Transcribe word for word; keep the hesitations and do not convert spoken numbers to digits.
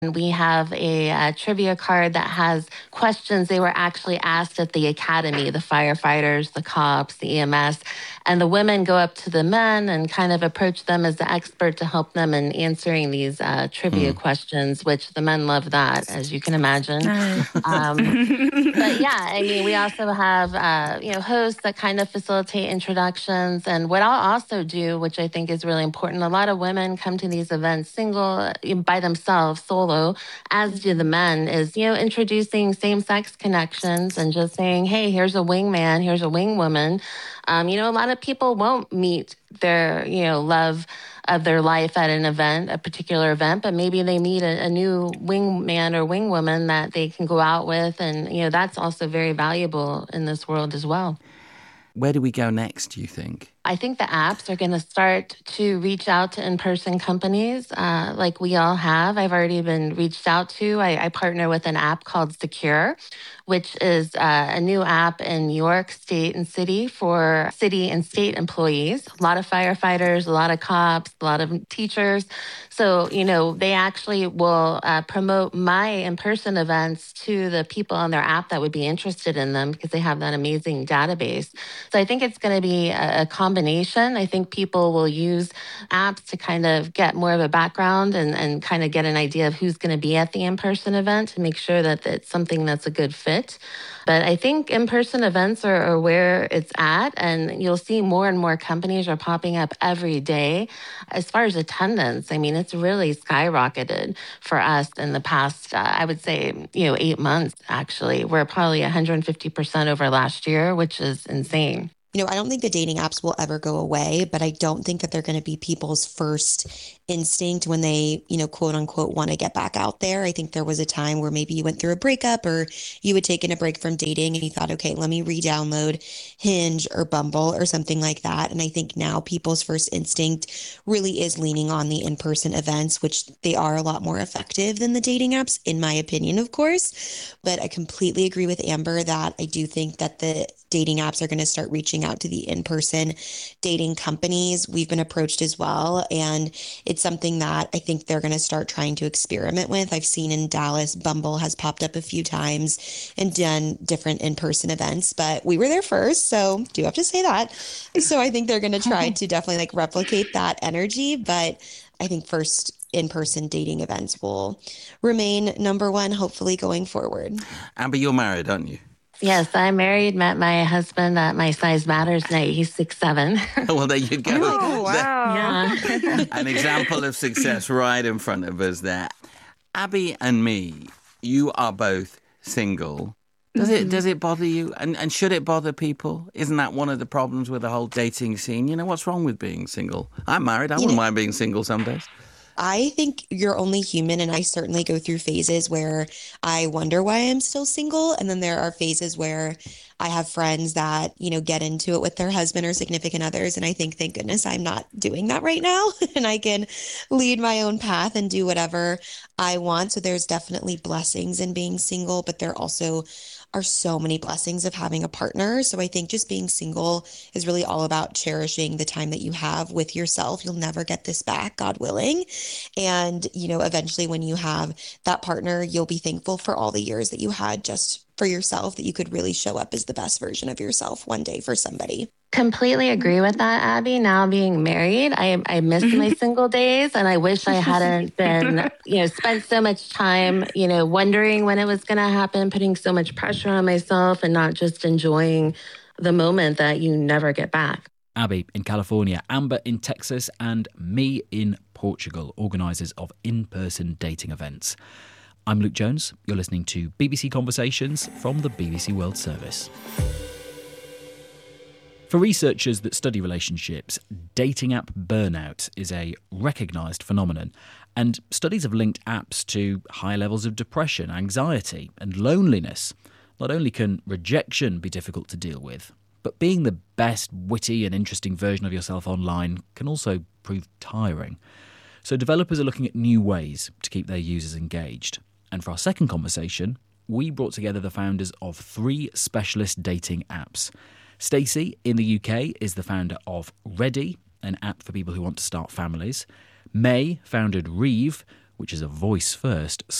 We have a, uh trivia card that has questions they were actually asked at the academy, the firefighters, the cops, the E M S. And the women go up to the men and kind of approach them as the expert to help them in answering these uh, trivia Mm. questions, which the men love that, as you can imagine. Nice. Um, but yeah, I mean, we also have, uh, you know, hosts that kind of facilitate introductions. And what I'll also do, which I think is really important, a lot of women come to these events single, uh, by themselves, solo, as do the men, is, you know, introducing same-sex connections and just saying, hey, here's a wingman, here's a wingwoman. Um, you know, a lot of people won't meet their, you know, love of their life at an event, a particular event, but maybe they meet a, a new wingman or wingwoman that they can go out with. And, you know, that's also very valuable in this world as well. Where do we go next, do you think? I think the apps are going to start to reach out to in-person companies uh, like we all have. I've already been reached out to. I, I partner with an app called Secure, which is uh, a new app in New York State and City for city and state employees. A lot of firefighters, a lot of cops, a lot of teachers. So, you know, they actually will uh, promote my in-person events to the people on their app that would be interested in them because they have that amazing database. So I think it's going to be a, a combination. I think people will use apps to kind of get more of a background and, and kind of get an idea of who's going to be at the in-person event to make sure that it's something that's a good fit. But I think in-person events are, are where it's at, and you'll see more and more companies are popping up every day. As far as attendance, I mean, it's really skyrocketed for us in the past, uh, I would say, you know, eight months, actually. We're probably one hundred fifty percent over last year, which is insane. You know, I don't think the dating apps will ever go away, but I don't think that they're going to be people's first instinct when they, you know, quote unquote, want to get back out there. I think there was a time where maybe you went through a breakup or you had taken a break from dating and you thought, okay, let me re-download Hinge or Bumble or something like that. And I think now people's first instinct really is leaning on the in-person events, which they are a lot more effective than the dating apps, in my opinion, of course. But I completely agree with Amber that I do think that the dating apps are going to start reaching out to the in-person dating companies. We've been approached as well, and it's something that I think they're going to start trying to experiment with. I've seen in Dallas, Bumble has popped up a few times and done different in-person events, but we were there first, so do have to say that. So I think they're going to try to definitely like replicate that energy, but I think first in-person dating events will remain number one, hopefully going forward. Amber, you're married, aren't you? Yes, I'm married, met my husband at my Size Matters night. He's six seven. Well, there you go. Oh, wow. Yeah. An example of success right in front of us there. Abby and me, you are both single. Does it does it bother you? And and should it bother people? Isn't that one of the problems with the whole dating scene? You know, what's wrong with being single? I'm married. I wouldn't mind being single some days. I think you're only human, and I certainly go through phases where I wonder why I'm still single. And then there are phases where I have friends that, you know, get into it with their husband or significant others. And I think, thank goodness I'm not doing that right now. And I can lead my own path and do whatever I want. So there's definitely blessings in being single, but there also are so many blessings of having a partner. So I think just being single is really all about cherishing the time that you have with yourself. You'll never get this back, God willing. And, you know, eventually when you have that partner, you'll be thankful for all the years that you had just for yourself, that you could really show up as the best version of yourself one day for somebody. Completely agree with that, Abby. Now being married, I I miss my single days, and I wish I hadn't been, you know, spent so much time, you know, wondering when it was going to happen, putting so much pressure on myself, and not just enjoying the moment that you never get back. Abby in California, Amber in Texas, and me in Portugal, organisers of in-person dating events. I'm Luke Jones. You're listening to B B C Conversations from the B B C World Service. For researchers that study relationships, dating app burnout is a recognised phenomenon, and studies have linked apps to high levels of depression, anxiety and loneliness. Not only can rejection be difficult to deal with, but being the best, witty and interesting version of yourself online can also prove tiring. So developers are looking at new ways to keep their users engaged. And for our second conversation, we brought together the founders of three specialist dating apps. Stacey in the U K is the founder of Ready, an app for people who want to start families. May founded Reeve, which is a voice first